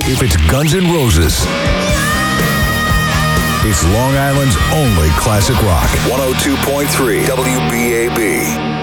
If it's Guns N' Roses, it's Long Island's only classic rock. 102.3 WBAB.